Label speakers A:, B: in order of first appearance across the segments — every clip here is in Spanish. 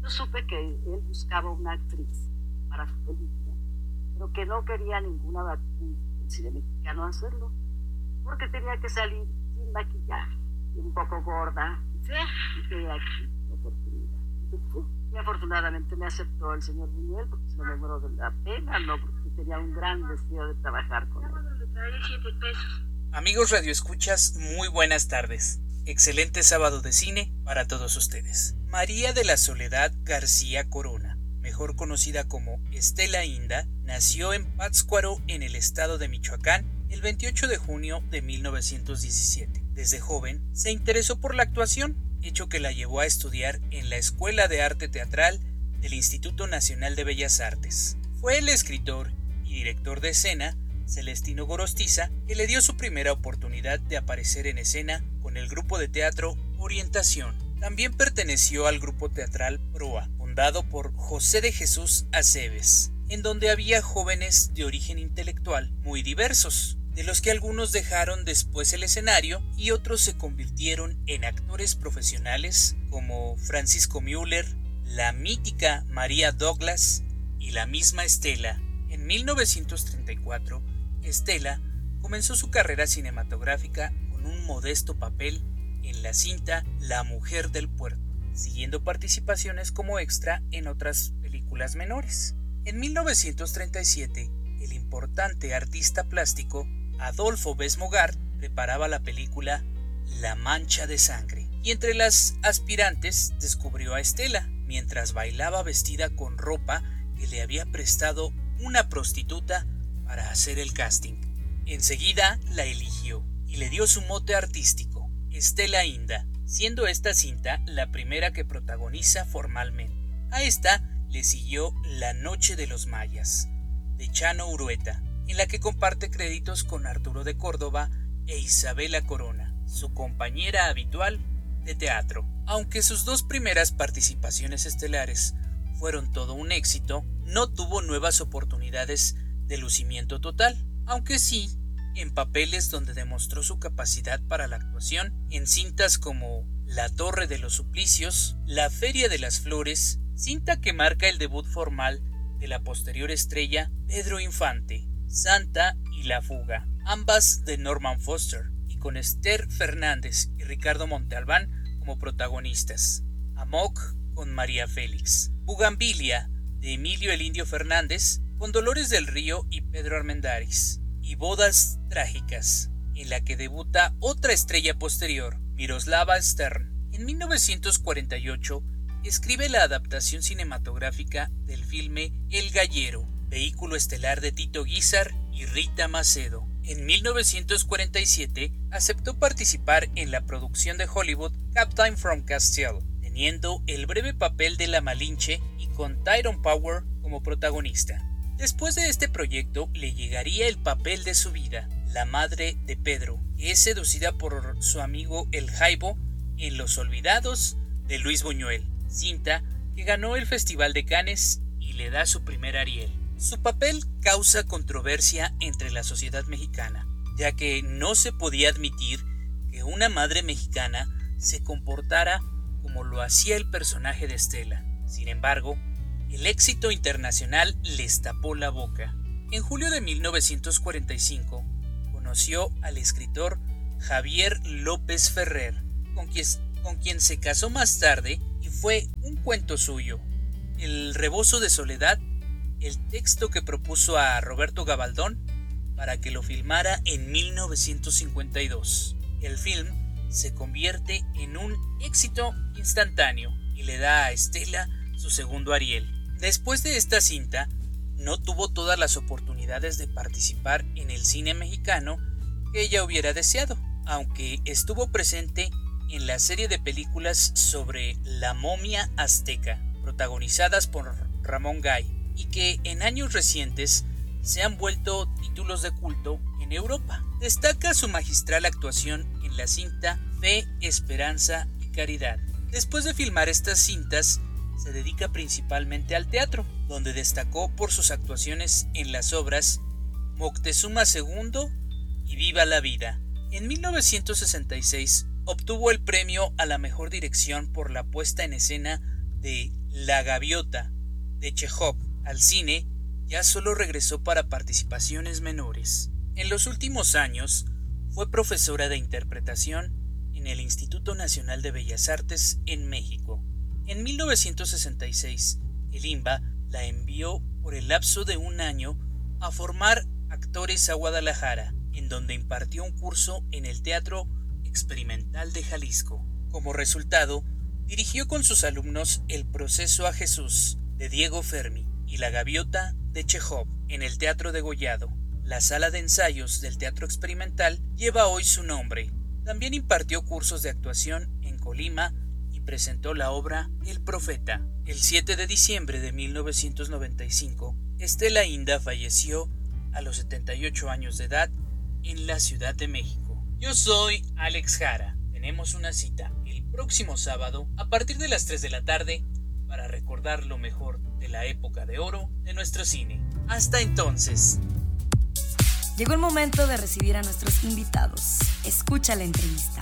A: Yo supe que él buscaba una actriz para su película, pero que no quería ninguna actriz del cine mexicano hacerlo, porque tenía que salir sin maquillaje y un poco gorda. Y que aquí la oportunidad. Y afortunadamente me aceptó el señor Buñuel, porque se me muero de la pena, no, porque tenía un gran deseo de trabajar con él.
B: Amigos radioescuchas, muy buenas tardes. Excelente sábado de cine para todos ustedes. María de la Soledad García Corona, mejor conocida como Estela Inda, nació en Pátzcuaro, en el estado de Michoacán, el 28 de junio de 1917. Desde joven se interesó por la actuación, hecho que la llevó a estudiar en la Escuela de Arte Teatral del Instituto Nacional de Bellas Artes. Fue el escritor y director de escena Celestino Gorostiza que le dio su primera oportunidad de aparecer en escena con el grupo de teatro Orientación. También perteneció al grupo teatral Proa, fundado por José de Jesús Aceves, en donde había jóvenes de origen intelectual muy diversos, de los que algunos dejaron después el escenario y otros se convirtieron en actores profesionales como Francisco Müller, la mítica María Douglas y la misma Estela. En 1934, Estela comenzó su carrera cinematográfica con un modesto papel en la cinta La Mujer del Puerto, siguiendo participaciones como extra en otras películas menores. En 1937, el importante artista plástico Adolfo Besmogart preparaba la película La Mancha de Sangre, y entre las aspirantes descubrió a Estela mientras bailaba vestida con ropa que le había prestado una prostituta para hacer el casting. Enseguida la eligió y le dio su mote artístico, Estela Inda, siendo esta cinta la primera que protagoniza formalmente. A esta le siguió La Noche de los Mayas, de Chano Urueta, en la que comparte créditos con Arturo de Córdoba e Isabela Corona, su compañera habitual de teatro. Aunque sus dos primeras participaciones estelares fueron todo un éxito, no tuvo nuevas oportunidades de lucimiento total, aunque sí en papeles donde demostró su capacidad para la actuación en cintas como La Torre de los Suplicios, La Feria de las Flores, cinta que marca el debut formal de la posterior estrella Pedro Infante, Santa y La Fuga, ambas de Norman Foster, y con Esther Fernández y Ricardo Montalbán como protagonistas, Amok con María Félix, Bugambilia de Emilio el Indio Fernández con Dolores del Río y Pedro Armendáriz, y Bodas Trágicas, en la que debuta otra estrella posterior, Miroslava Stern. En 1948 escribe la adaptación cinematográfica del filme El Gallero, vehículo estelar de Tito Guízar y Rita Macedo. En 1947 aceptó participar en la producción de Hollywood Captain from Castile, teniendo el breve papel de la Malinche y con Tyrone Power como protagonista. Después de este proyecto le llegaría el papel de su vida, la madre de Pedro, que es seducida por su amigo el Jaibo en Los Olvidados de Luis Buñuel, cinta que ganó el Festival de Cannes y le da su primer Ariel. Su papel causa controversia entre la sociedad mexicana, ya que no se podía admitir que una madre mexicana se comportara como lo hacía el personaje de Estela. Sin embargo, el éxito internacional les tapó la boca. En julio de 1945 conoció al escritor Javier López Ferrer, con quien se casó más tarde, y fue un cuento suyo, El Rebozo de Soledad, el texto que propuso a Roberto Gabaldón para que lo filmara en 1952. El film se convierte en un éxito instantáneo y le da a Estela su segundo Ariel. Después de esta cinta, no tuvo todas las oportunidades de participar en el cine mexicano que ella hubiera deseado, aunque estuvo presente en la serie de películas sobre la momia azteca, protagonizadas por Ramón Gay, y que en años recientes se han vuelto títulos de culto en Europa. Destaca su magistral actuación en la cinta Fe, Esperanza y Caridad. Después de filmar estas cintas, se dedica principalmente al teatro, donde destacó por sus actuaciones en las obras Moctezuma II y Viva la Vida. En 1966 obtuvo el premio a la mejor dirección por la puesta en escena de La Gaviota de Chejov al cine, ya solo regresó para participaciones menores. En los últimos años, fue profesora de interpretación en el Instituto Nacional de Bellas Artes en México. En 1966, el INBA la envió por el lapso de un año a formar actores a Guadalajara, en donde impartió un curso en el Teatro Experimental de Jalisco. Como resultado, dirigió con sus alumnos El proceso a Jesús, de Diego Fermi, y La Gaviota de Chejov, en el Teatro Degollado. La sala de ensayos del Teatro Experimental lleva hoy su nombre. También impartió cursos de actuación en Colima y presentó la obra El Profeta. El 7 de diciembre de 1995, Estela Inda falleció a los 78 años de edad en la Ciudad de México. Yo soy Alex Jara. Tenemos una cita el próximo sábado a partir de las 3 de la tarde para recordar lo mejor de la época de oro de nuestro cine. Hasta entonces.
C: Llegó el momento de recibir a nuestros invitados. Escucha la entrevista.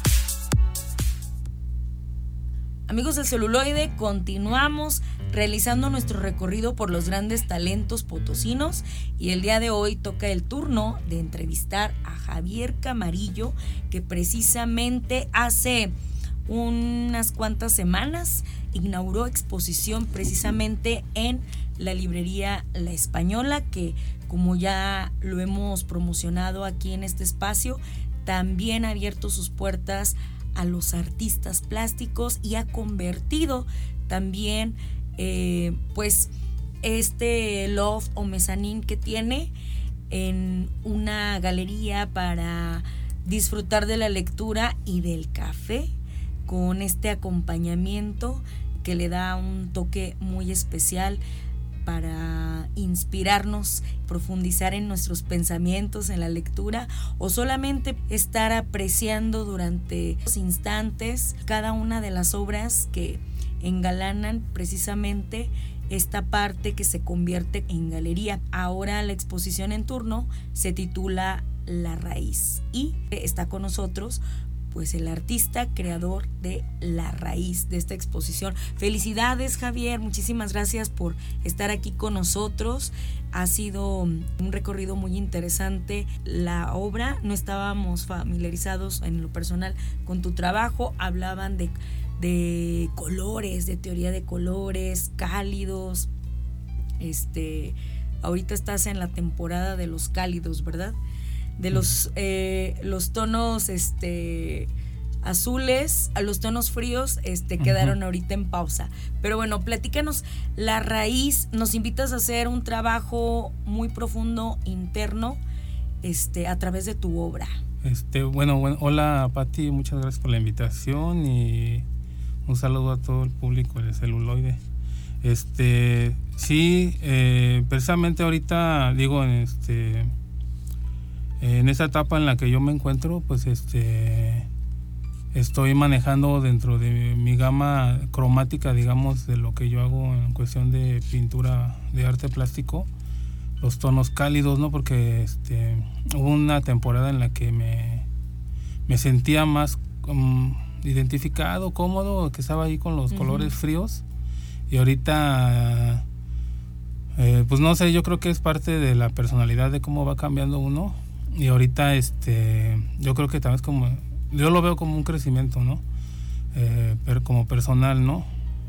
C: Amigos del celuloide, continuamos realizando nuestro recorrido por los grandes talentos potosinos y el día de hoy toca el turno de entrevistar a Javier Camarillo, que precisamente hace unas cuantas semanas inauguró exposición precisamente en la librería La Española, que como ya lo hemos promocionado aquí en este espacio, también ha abierto sus puertas a los artistas plásticos y ha convertido también pues este loft o mezanín que tiene en una galería para disfrutar de la lectura y del café, con este acompañamiento que le da un toque muy especial para inspirarnos, profundizar en nuestros pensamientos, en la lectura, o solamente estar apreciando durante los instantes cada una de las obras que engalanan precisamente esta parte que se convierte en galería. Ahora la exposición en turno se titula La Raíz y está con nosotros pues el artista creador de La Raíz, de esta exposición. Felicidades, Javier, muchísimas gracias por estar aquí con nosotros. Ha sido un recorrido muy interesante la obra, no estábamos familiarizados en lo personal con tu trabajo, hablaban de colores, de teoría de colores, cálidos. Ahorita estás en la temporada de los cálidos, ¿verdad? De los tonos azules a los tonos fríos quedaron ahorita en pausa. Pero bueno, platícanos La Raíz, nos invitas a hacer un trabajo muy profundo interno a través de tu obra.
D: Bueno, hola Pati, muchas gracias por la invitación y un saludo a todo el público del celuloide. Sí, precisamente ahorita digo en esta etapa en la que yo me encuentro, pues estoy manejando dentro de mi gama cromática, digamos, de lo que yo hago en cuestión de pintura de arte plástico, los tonos cálidos, ¿no? Porque hubo una temporada en la que me sentía más identificado, cómodo, que estaba ahí con los colores fríos, y ahorita pues no sé, yo creo que es parte de la personalidad de cómo va cambiando uno. Y ahorita yo creo que también es como, yo lo veo como un crecimiento, ¿no? Pero como personal, ¿no?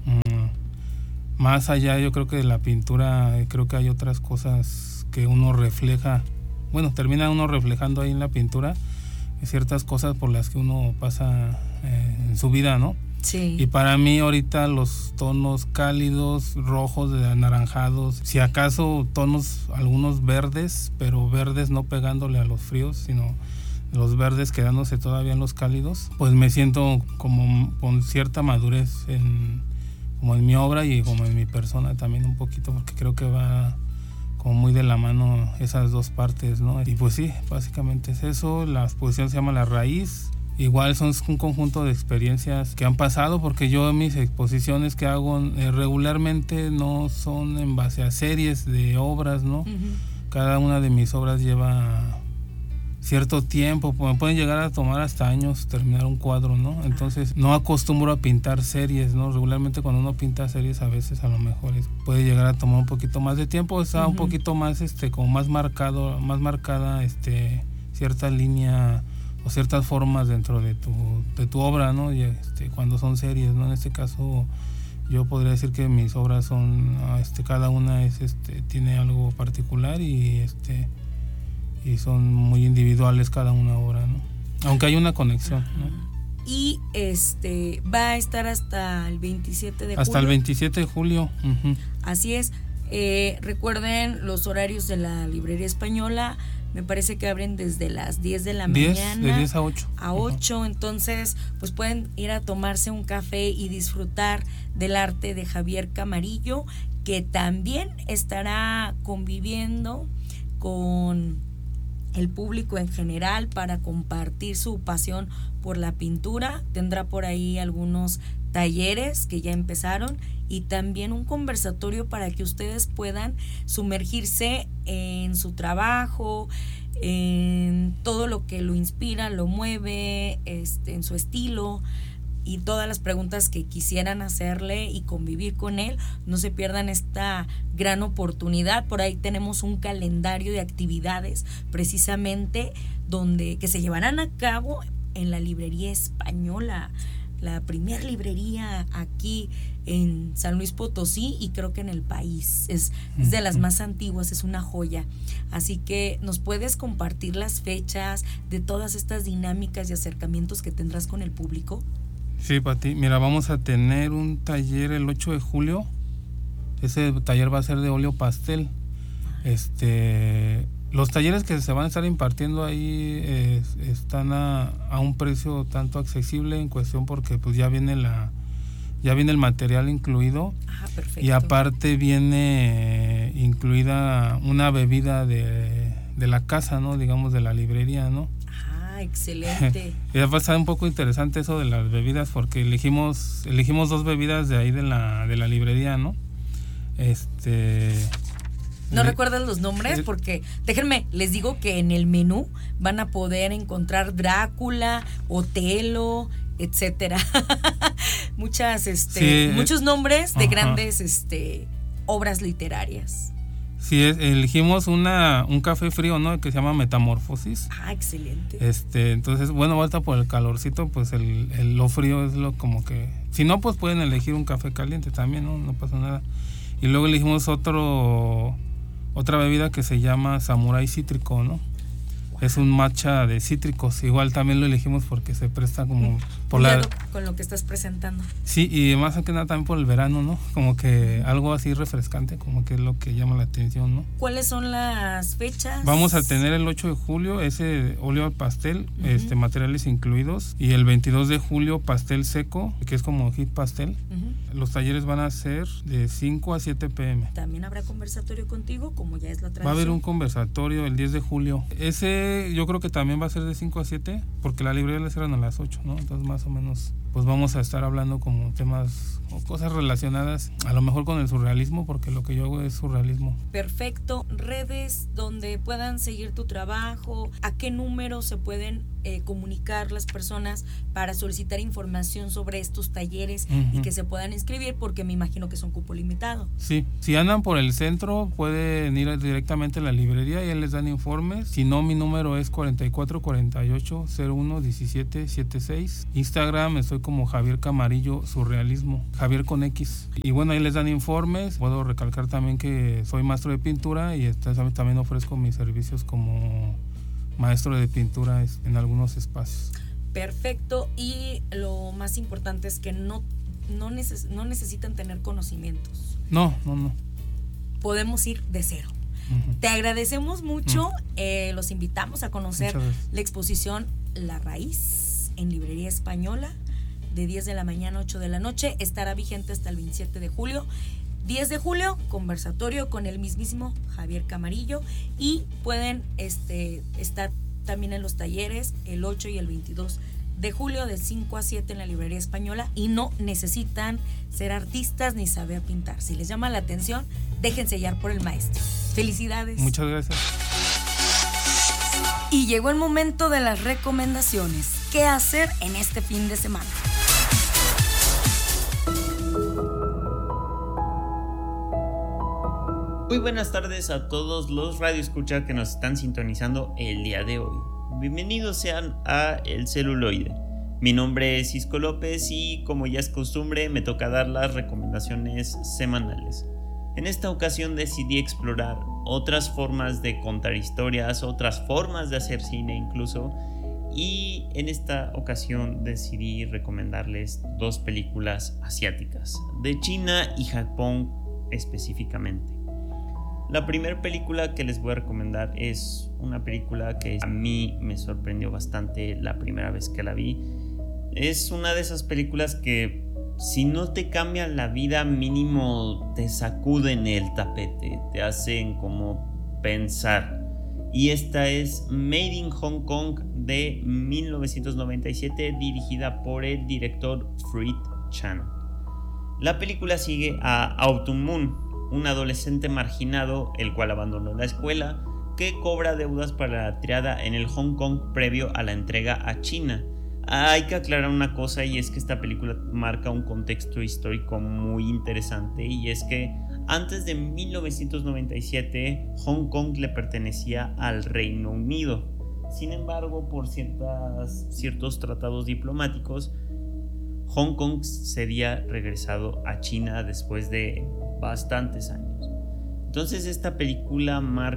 D: Más allá, yo creo que de la pintura, creo que hay otras cosas que uno refleja, bueno, termina uno reflejando ahí en la pintura ciertas cosas por las que uno pasa en su vida, ¿no?
C: Sí.
D: Y para mí ahorita los tonos cálidos, rojos, anaranjados, si acaso tonos algunos verdes, pero verdes no pegándole a los fríos, sino los verdes quedándose todavía en los cálidos, pues me siento como con cierta madurez como en mi obra y como en mi persona también un poquito, porque creo que va como muy de la mano esas dos partes, ¿no? Y pues sí, básicamente es eso. La exposición se llama La Raíz. Igual son un conjunto de experiencias que han pasado, porque yo mis exposiciones que hago regularmente no son en base a series de obras, ¿no? Cada una de mis obras lleva cierto tiempo, pueden llegar a tomar hasta años terminar un cuadro, ¿no? Entonces no acostumbro a pintar series, ¿no? Regularmente cuando uno pinta series a veces a lo mejor puede llegar a tomar un poquito más de tiempo, está un poquito más como más marcada cierta línea o ciertas formas dentro de tu obra, ¿no? Y cuando son series, ¿no? En este caso yo podría decir que mis obras son cada una tiene algo particular y son muy individuales cada una obra, ¿no? Aunque hay una conexión, ¿no?
C: Y va a estar hasta el 27 de julio.
D: Hasta el 27 de julio. Uh-huh.
C: Así es. Recuerden los horarios de la librería española. Me parece que abren desde las 10 de la mañana.
D: De 10 a 8.
C: A 8, uh-huh. Entonces, pues pueden ir a tomarse un café y disfrutar del arte de Javier Camarillo, que también estará conviviendo con el público en general para compartir su pasión por la pintura. Tendrá por ahí algunos talleres que ya empezaron y también un conversatorio para que ustedes puedan sumergirse en su trabajo, en todo lo que lo inspira, lo mueve, en su estilo, y todas las preguntas que quisieran hacerle y convivir con él. No se pierdan esta gran oportunidad. Por ahí tenemos un calendario de actividades precisamente que se llevarán a cabo en la librería española, la primera librería aquí en San Luis Potosí y creo que en el país. Es de las más antiguas, es una joya. Así que nos puedes compartir las fechas de todas estas dinámicas y acercamientos que tendrás con el público.
D: Sí, Pati, mira, vamos a tener un taller el 8 de julio. Ese taller va a ser de óleo pastel. Los talleres que se van a estar impartiendo ahí están a un precio tanto accesible en cuestión porque pues ya viene el material incluido.
C: Perfecto.
D: Y aparte viene incluida una bebida de la casa, ¿no? Digamos de la librería, ¿no?
C: Excelente.
D: Ya va a estar un poco interesante eso de las bebidas porque elegimos 2 bebidas de ahí de la librería, ¿no?
C: ¿No recuerdan los nombres? Porque déjenme, les digo que en el menú van a poder encontrar Drácula, Otelo, etcétera. Muchos nombres de grandes obras literarias.
D: Sí, elegimos un café frío, ¿no? Que se llama Metamorfosis.
C: Excelente.
D: Entonces, bueno, ahorita por el calorcito, pues lo frío es lo como que... Si no, pues pueden elegir un café caliente también, ¿no? No pasa nada. Y luego elegimos otra bebida que se llama Samurai Cítrico, ¿no? Es un matcha de cítricos. Igual también lo elegimos porque se presta como por
C: con lo que estás presentando.
D: Sí, y más que nada también por el verano, ¿no? Como que algo así refrescante, como que es lo que llama la atención, ¿no?
C: ¿Cuáles son las fechas?
D: Vamos a tener el 8 de julio ese óleo al pastel, uh-huh. Materiales incluidos, y el 22 de julio pastel seco, que es como hit pastel. Uh-huh. Los talleres van a ser de 5 a 7 p.m.
C: ¿También habrá conversatorio contigo, como ya es la tradición?
D: Va a haber un conversatorio el 10 de julio. Ese yo creo que también va a ser de 5 a 7, porque la librería la cierran a las 8, ¿no? Entonces más o menos pues vamos a estar hablando como temas o cosas relacionadas a lo mejor con el surrealismo, porque lo que yo hago es surrealismo.
C: Perfecto. Redes donde puedan seguir tu trabajo, ¿a qué número se pueden comunicar las personas para solicitar información sobre estos talleres uh-huh. y que se puedan inscribir? Porque me imagino que son cupo limitado.
D: Sí, si andan por el centro pueden ir directamente a la librería y ahí les dan informes. Si no, mi número es 4448-011776. Instagram estoy como Javier Camarillo Surrealismo, Javier con X. Y bueno, ahí les dan informes. Puedo recalcar también que soy maestro de pintura y también ofrezco mis servicios como maestro de pintura en algunos espacios.
C: Perfecto. Y lo más importante es que no necesitan tener conocimientos.
D: No.
C: Podemos ir de cero. Uh-huh. Te agradecemos mucho. Uh-huh. Los invitamos a conocer la exposición La Raíz en Librería Española de 10 de la mañana a 8 de la noche. Estará vigente hasta el 27 de julio. 10 de julio, conversatorio con el mismísimo Javier Camarillo, y pueden estar también en los talleres el 8 y el 22 de julio de 5 a 7 en la Librería Española, y no necesitan ser artistas ni saber pintar. Si les llama la atención, déjense guiar por el maestro. Felicidades.
D: Muchas gracias.
C: Y llegó el momento de las recomendaciones. ¿Qué hacer en este fin de semana?
E: Muy buenas tardes a todos los radioescuchas que nos están sintonizando el día de hoy. Bienvenidos sean a El Celuloide. Mi nombre es Cisco López y como ya es costumbre me toca dar las recomendaciones semanales. En esta ocasión decidí explorar otras formas de contar historias, otras formas de hacer cine incluso, y en esta ocasión decidí recomendarles 2 películas asiáticas, de China y Japón específicamente. La primera película que les voy a recomendar es una película que a mí me sorprendió bastante la primera vez que la vi. Es una de esas películas que si no te cambian la vida, mínimo te sacuden el tapete, te hacen como pensar. Y esta es Made in Hong Kong de 1997, dirigida por el director Fred Chan. La película sigue a Autumn Moon, un adolescente marginado, el cual abandonó la escuela, que cobra deudas para la triada en el Hong Kong previo a la entrega a China. Hay que aclarar una cosa, y es que esta película marca un contexto histórico muy interesante, y es que antes de 1997 Hong Kong le pertenecía al Reino Unido. Sin embargo, por ciertos tratados diplomáticos, Hong Kong sería regresado a China después de bastantes años. Entonces esta película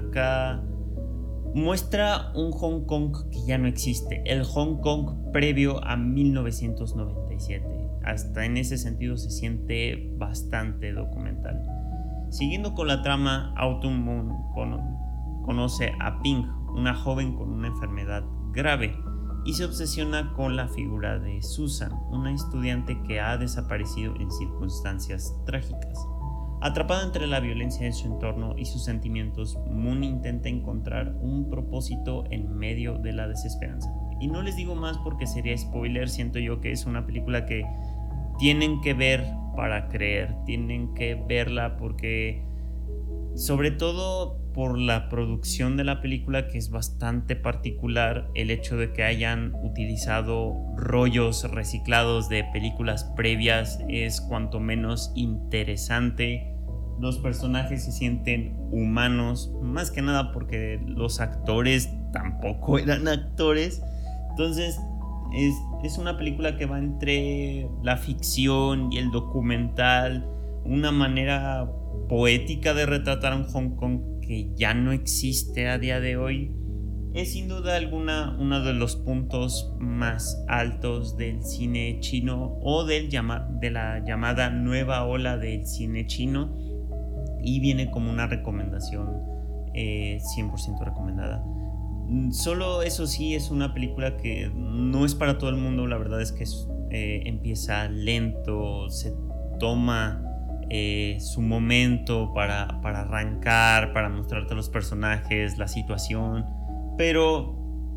E: muestra un Hong Kong que ya no existe, el Hong Kong previo a 1997. Hasta en ese sentido se siente bastante documental. Siguiendo con la trama, Autumn Moon conoce a Ping, una joven con una enfermedad grave, y se obsesiona con la figura de Susan, una estudiante que ha desaparecido en circunstancias trágicas. Atrapada entre la violencia de su entorno y sus sentimientos, Moon intenta encontrar un propósito en medio de la desesperanza. Y no les digo más porque sería spoiler. Siento yo que es una película que tienen que ver para creer, tienen que verla porque, sobre todo por la producción de la película, que es bastante particular, el hecho de que hayan utilizado rollos reciclados de películas previas es cuanto menos interesante. Los personajes se sienten humanos, más que nada porque los actores tampoco eran actores. Entonces es una película que va entre la ficción y el documental, una manera poética de retratar a un Hong Kong que ya no existe a día de hoy. Es sin duda alguna uno de los puntos más altos del cine chino, o de la llamada nueva ola del cine chino, y viene como una recomendación 100% recomendada. Solo eso sí, es una película que no es para todo el mundo. La verdad es que empieza lento, se toma su momento para arrancar, para mostrarte los personajes, la situación, pero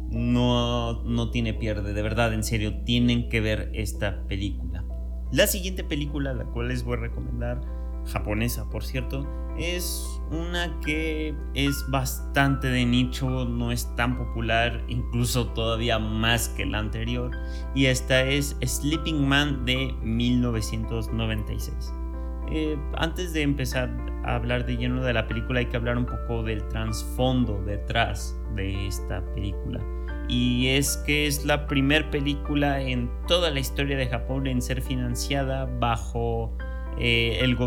E: no tiene pierde. De verdad, en serio, tienen que ver esta película. La siguiente película, la cual les voy a recomendar, japonesa por cierto, es una que es bastante de nicho, no es tan popular, incluso todavía más que la anterior, y esta es Sleeping Man de 1996. Antes de empezar a hablar de lleno de la película, hay que hablar un poco del trasfondo detrás de esta película. Y es que es la primera película en toda la historia de Japón en ser financiada bajo